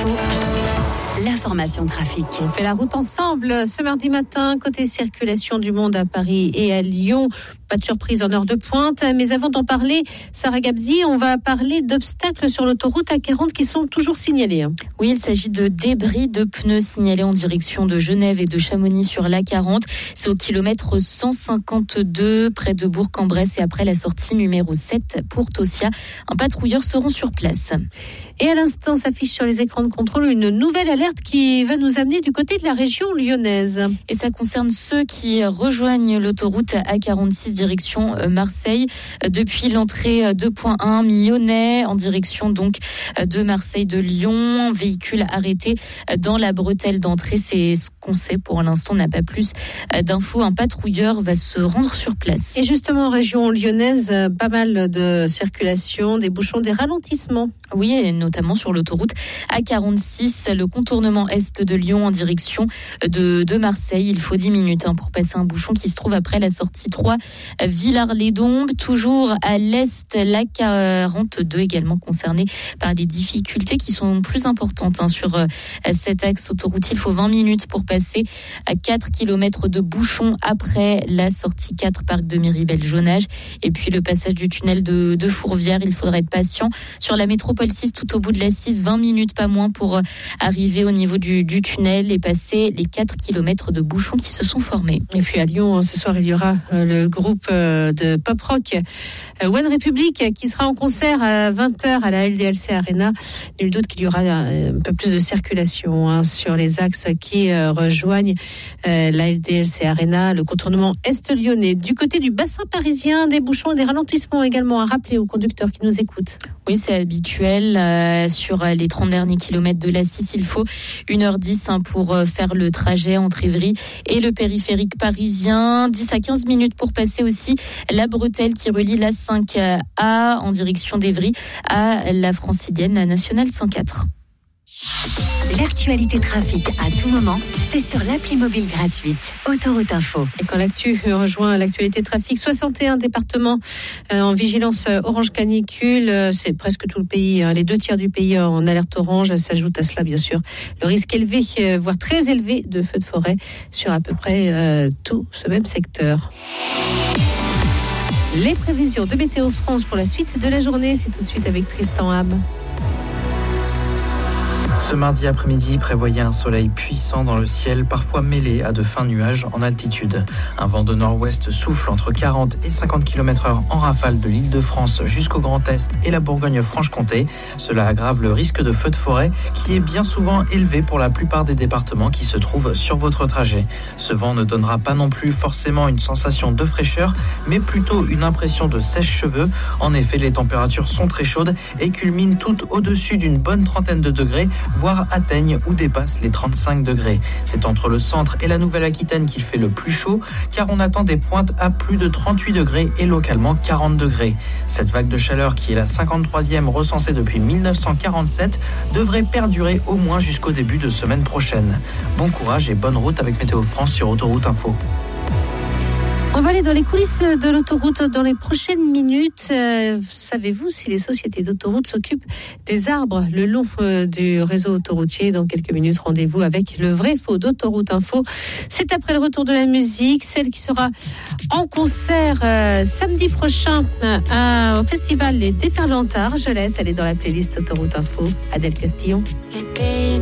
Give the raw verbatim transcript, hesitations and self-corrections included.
Info, l'information trafic. On fait la route ensemble ce mardi matin, côté circulation du monde à Paris et à Lyon. Pas de surprise en heure de pointe, mais avant d'en parler, Sarah Gabzi, on va parler d'obstacles sur l'autoroute A quarante qui sont toujours signalés. Oui, il s'agit de débris de pneus signalés en direction de Genève et de Chamonix sur l'A quarante. C'est au kilomètre cent cinquante-deux, près de Bourg-en-Bresse et après la sortie numéro sept pour Tossia. Un patrouilleur se rend sur place. Et à l'instant s'affiche sur les écrans de contrôle une nouvelle alerte qui va nous amener du côté de la région lyonnaise. Et ça concerne ceux qui rejoignent l'autoroute A quarante-six direction Marseille depuis l'entrée deux point un Lyonnais en direction donc de Marseille de Lyon. Véhicule arrêté dans la bretelle d'entrée. C'est ce qu'on sait pour l'instant. On n'a pas plus d'infos. Un patrouilleur va se rendre sur place. Et justement en région lyonnaise, pas mal de circulation, des bouchons, des ralentissements. Oui, et notamment sur l'autoroute A quarante-six, le contournement est de Lyon en direction de, de Marseille. Il faut dix minutes hein, pour passer un bouchon qui se trouve après la sortie trois Villars-les-Dombes. Toujours à l'est, l'A quarante-deux également concernée par des difficultés qui sont plus importantes hein, sur euh, cet axe autoroutier. Il faut vingt minutes pour passer à quatre kilomètres de bouchon après la sortie quatre Parc de Miribel-Jonage. Et puis le passage du tunnel de, de Fourvière, il faudra être patient sur la métropole six tout au bout de la six, vingt minutes pas moins pour arriver au niveau du, du tunnel et passer les quatre kilomètres de bouchons qui se sont formés. Et puis à Lyon, ce soir, il y aura le groupe de pop rock One Republic qui sera en concert à vingt heures à la L D L C Arena. Nul doute qu'il y aura un peu plus de circulation hein, sur les axes qui rejoignent la L D L C Arena, le contournement est-lyonnais. Du côté du bassin parisien, des bouchons et des ralentissements également à rappeler aux conducteurs qui nous écoutent. Oui, c'est habituel. Euh, sur les trente derniers kilomètres de l'A six, il faut une heure dix hein, pour faire le trajet entre Ivry et le périphérique parisien. dix à quinze minutes pour passer aussi la bretelle qui relie l'A cinq A en direction d'Evry à la francilienne, la nationale cent quatre. L'actualité trafic à tout moment, c'est sur l'appli mobile gratuite Autoroute Info. Et quand l'actu rejoint l'actualité trafic, soixante et un départements euh, en vigilance orange canicule, euh, c'est presque tout le pays, hein, les deux tiers du pays en alerte orange. S'ajoute à cela bien sûr le risque élevé, euh, voire très élevé de feux de forêt sur à peu près euh, tout ce même secteur. Les prévisions de Météo France pour la suite de la journée, c'est tout de suite avec Tristan Ham. Ce mardi après-midi, prévoyez un soleil puissant dans le ciel, parfois mêlé à de fins nuages en altitude. Un vent de nord-ouest souffle entre quarante et cinquante kilomètres heure en rafale de l'Île-de-France jusqu'au Grand Est et la Bourgogne-Franche-Comté. Cela aggrave le risque de feu de forêt qui est bien souvent élevé pour la plupart des départements qui se trouvent sur votre trajet. Ce vent ne donnera pas non plus forcément une sensation de fraîcheur, mais plutôt une impression de sèche-cheveux. En effet, les températures sont très chaudes et culminent toutes au-dessus d'une bonne trentaine de degrés, voire atteignent ou dépassent les trente-cinq degrés. C'est entre le centre et la Nouvelle-Aquitaine qu'il fait le plus chaud, car on attend des pointes à plus de trente-huit degrés et localement quarante degrés. Cette vague de chaleur, qui est la cinquante-troisième recensée depuis dix-neuf cent quarante-sept, devrait perdurer au moins jusqu'au début de semaine prochaine. Bon courage et bonne route avec Météo France sur Autoroute Info. On va aller dans les coulisses de l'autoroute dans les prochaines minutes. Euh, savez-vous si les sociétés d'autoroute s'occupent des arbres le long euh, du réseau autoroutier? Dans quelques minutes, rendez-vous avec le vrai faux d'Autoroute Info. C'est après le retour de la musique, celle qui sera en concert euh, samedi prochain euh, à, au festival Les Déferlantes à Argelès. Elle est dans la playlist Autoroute Info. Adèle Castillon.